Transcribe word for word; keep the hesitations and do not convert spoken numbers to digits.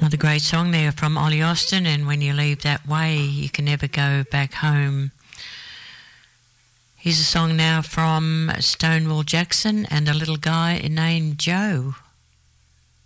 Another great song there from Ollie Austin, and when you leave that way, you can never go back home. Here's a song now from Stonewall Jackson and a little guy named Joe.